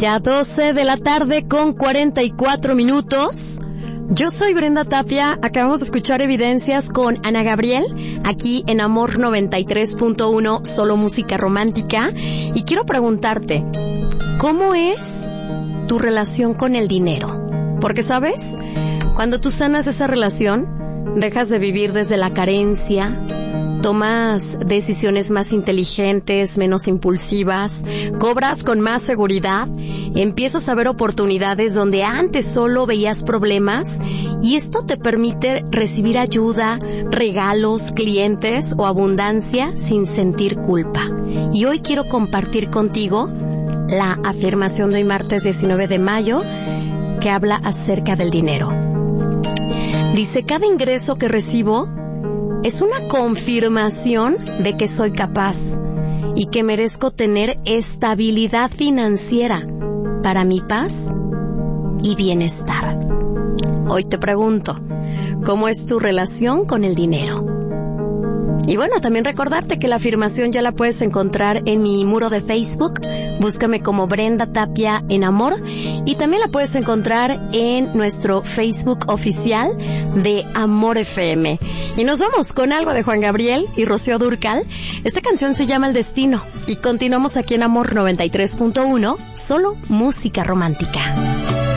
Ya 12 de la tarde con 44 minutos. Yo soy Brenda Tapia, acabamos de escuchar Evidencias con Ana Gabriel, aquí en Amor 93.1, solo música romántica. Y quiero preguntarte, ¿cómo es tu relación con el dinero? Porque, ¿sabes? Cuando tú sanas esa relación, dejas de vivir desde la carencia, tomas decisiones más inteligentes, menos impulsivas, cobras con más seguridad, empiezas a ver oportunidades donde antes solo veías problemas, y esto te permite recibir ayuda, regalos, clientes o abundancia sin sentir culpa. Y hoy quiero compartir contigo la afirmación de hoy martes 19 de mayo que habla acerca del dinero. Dice: cada ingreso que recibo es una confirmación de que soy capaz y que merezco tener estabilidad financiera para mi paz y bienestar. Hoy te pregunto, ¿cómo es tu relación con el dinero? Y bueno, también recordarte que la afirmación ya la puedes encontrar en mi muro de Facebook. Búscame como Brenda Tapia en Amor. Y también la puedes encontrar en nuestro Facebook oficial de Amor FM. Y nos vamos con algo de Juan Gabriel y Rocío Dúrcal. Esta canción se llama El Destino. Y continuamos aquí en Amor 93.1, solo música romántica.